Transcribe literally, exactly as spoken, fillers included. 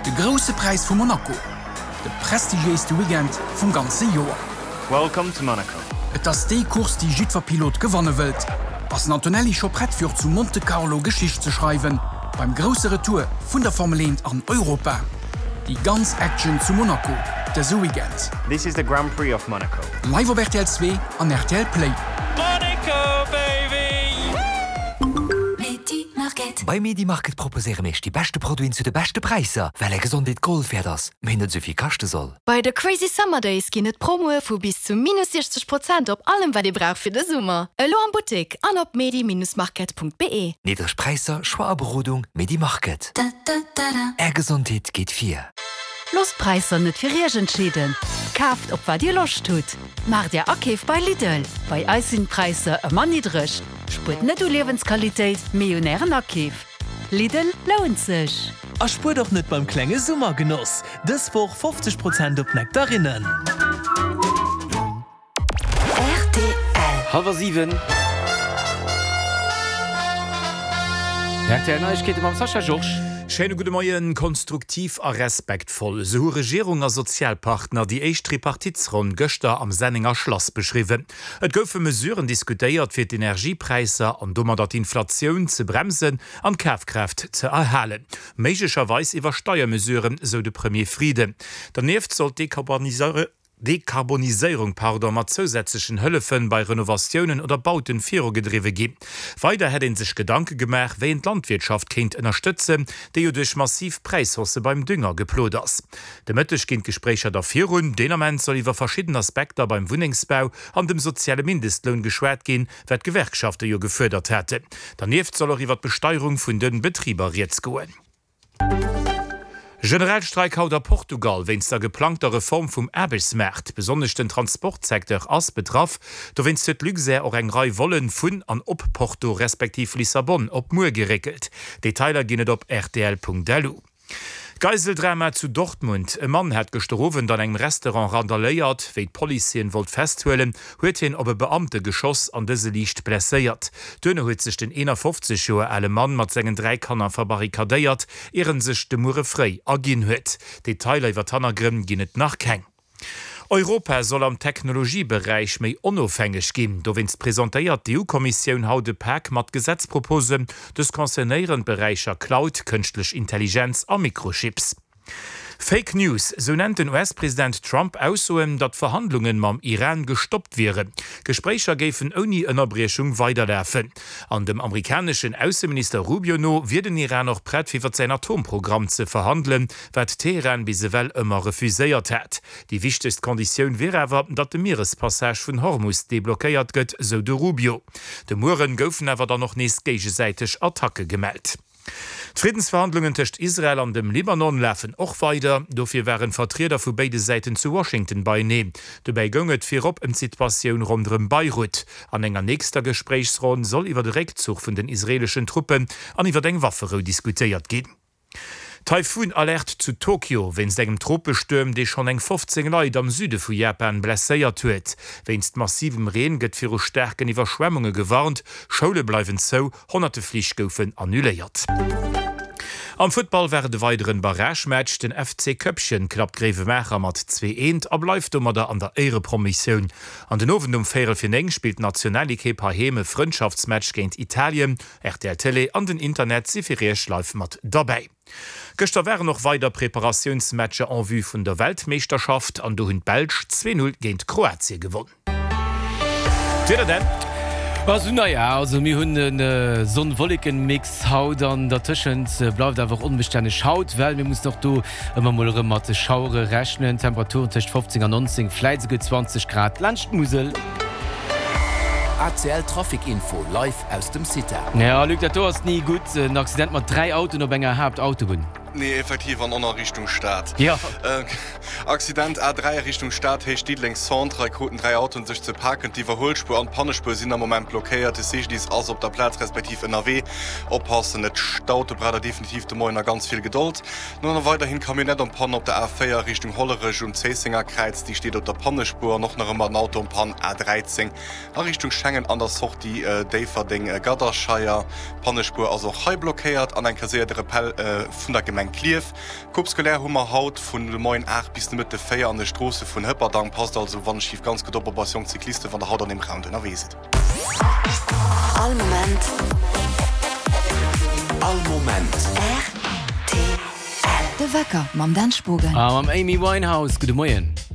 De grosse Preis vu Monaco. De prestigieeste Weekend vum ganze Joer. Welcome to Monaco. Et ass déi Kurs die Südverpilot gewanne wëlt, ass Antonelli scho brett fir zu Monte Carlo Geschicht ze schreiben, beim grosse Retour vun der Formel eins an Europa. Die ganz Action zu Monaco, der so Weekend. This is the Grand Prix of Monaco. Live op R T L zwei an R T L Play. Monaco, baby! Bei Medimarket proposeiere mech die beste Produin zu de beste Preise, well er gesondet Gold fährt ass, mindert sovi kachte soll. Bei der Crazy Summer Days gin et Promoe vu bis zu minus sechzig Prozent op allem, wat ihr braucht fir de Summer. E lo an Boutique an op medi market punkt b e. Niedrigsch Preiser, Schwaarberodung, Medimarket. Da, da, da, da. Er Gesundheit geht vier. Lostpreiser net fir Regenschäden. Kaft op wat dir loch tut. Mar der Akeef bei Lidl. Bei Eisenpreise ëmmer niedrigch. Sput net du Lebenssqualität, Millionären Akeef. Lidl lohnt sich. A spur doch net beim klenge Summergenuss. Das woch fünfzig Prozent op Nektarinnen. R T L. Halber sieben. R T L Neuigkeiten am Sascha Josch. Schöne gute Morgen, konstruktiv und respektvoll. So Regierung und Sozialpartner die erste Tripartitsrunde gestern am Senninger Schloss beschrieben. Es goufen Mesuren diskutiert für die Energiepreise und dummer dat Inflation zu bremsen und Kaufkraft zu erhalen. Möglicherweise über Steuermesuren so der Premier Friede. Daneben soll Dekarbonisierung Dekarbonisierung pardon, mat zusätzlichen Hëllefen bei Renovationen oder Bauten Viro gedriwe gi. Weiter hätten sich Gedanke gemacht, wie die Landwirtschaft kind unterstützen, die durch massiv Preishosse beim Dünger geplot ass. De Mëttech kind Gesprächer dafür und denament soll iwwer verschiedene Aspekte beim Wohnungsbau an dem soziale Mindestlohn geschwert gehen, wat Gewerkschafter jo gefördert hätte. Daneben soll auch iwwer Besteuerung vun den Betrieber jetzt goen. Generalstreik haut der Portugal wenn's der geplante Reform vum Erbesmärt, besonders den Transportsektor ass betraff, do wenn's het Luxe or eng Rei wollen vun an op Porto respektiv Lissabon op Mur gerekelt. Detailer ginnet op R T L punkt d l. Geiseldrama zu Dortmund. E Mann hat gestorben, dann eng Restaurant randaléiert, wéi d'Polizien wollt festhuelen, huet hin op e Beamte Geschoss an dëse Liicht blesséiert. Dënne huet sech den einundfünfzig Joer alle Mann mat segen drei Kanner verbarrikadéiert, ehren sech de Mure frei agin huet. Detailer iwwer Tannergrimm ginnet nach keng. Europa soll am Technologiebereich méi onofhängig gin, do wenns präsentéiert die E U-Kommission haut de Pack mat Gesetzproposen des konzernéieren Bereicher Cloud, künstlich Intelligenz a Mikrochips. Fake News, so nennt den U S-Präsident Trump aussoen, dat Verhandlungen mam Iran gestoppt wären. Gesprächer gefen oni ënnerbrechung weiterläfen. An dem amerikanischen Außenminister Rubio no wird den Iran noch brett wie sein Atomprogramm zu verhandeln, wat Teheran bisewell immer refuséiert hat. Die wichtigste Kondition wäre aber, dat de Meerespassage von Hormuz deblockiert gëtt, so de Rubio. De Muren goufen aber dann noch nächst gegenseitig Attacke gemeldet. Friedensverhandlungen zwischen Israel und dem Libanon laufen auch weiter. Dafür wären Vertreter von beiden Seiten zu Washington beinehmen. Dabei ginget es um die Situation rund um Beirut. An einer nächsten Gesprächsrunde soll über den Rückzug von den israelischen Truppen an über den Waffenruhe diskutiert gehen. Taifun-Alert zu Tokio, wenn's degem Tropesturm, die schon eng fünfzehn Leute am Süde von Japan blesséiert huet. Wenn's massivem Regen gëtt für Stärken Überschwemmungen gewarnt, Schule bleiben so, hunderte Pflichtgoufen annulliert. Am Football werden de weiteren Barragematch den F C Köpchen klappt Greve Mächer mat zwei eins abläuft um da an der Ehrepromission. An den Ofen um Viertelfinale spielt Nationalike Heme Freundschaftsmatch gegen Italien, R T L Tele an den Internet sifiriert live mat dabei. Gestern wären noch weiter Präparationsmatche en vue vun der Weltmeisterschaft an du hun Belsch zwei null gegen Kroatien gewonnen. Twitter denn? Also, naja, also mir hunn den äh, so'n wolligen Mix haut an der Tschen äh, bleibt einfach unbeständig Haut, weil wir muss doch du immer mal mat Schaure rechnen, Temperaturen zwischen fünfzehn und neunzehn, fleizige zwanzig Grad, Landmusel. A T L Trafikinfo live aus dem City. Ja, Luc, das ist nie gut. Ein Accident mit drei Autos auf einer Hauptautobahn. Nee, effektiv an einer Richtung Stadt. Ja. Äh, Accident A drei Richtung Stadt, hier steht längs Centre, Koten drei Autos sich zu parken. Die Verholspur und Pannespur sind im Moment blockiert. Das sehe ich also auf der Platz, respektive N R W. Aufpassen, nicht staut, braucht definitiv der Moiner ganz viel Geduld. Nur noch weiterhin kann mir nicht um Pannen auf der A vier Richtung Hollerisch und Zesinger Kreuz. Die steht auf der Pannespur, noch noch immer ein Auto um Pann A dreizehn. In Richtung Schengen, anders auch die äh, Däfer-Ding äh, Gatterscheier. Pannespur also high blockiert, an ein kassierter Repell äh, von der Gemeinde eng Klief. Kopskulär hummer haut vun de Moin acht bis mit de Féier an der Strosse vun Hëpperdang passt also wann schief ganz gut op Passion Cykliste van der Haut an dem Raum erweset. All moment. All moment. R T L. De Wecker mam Danspogen. Am Amy Winehouse, gute Moien.